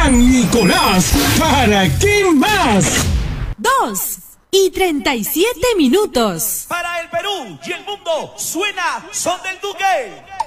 San Nicolás, ¿para qué más? 2:37. Para el Perú y el mundo suena Son del Duque.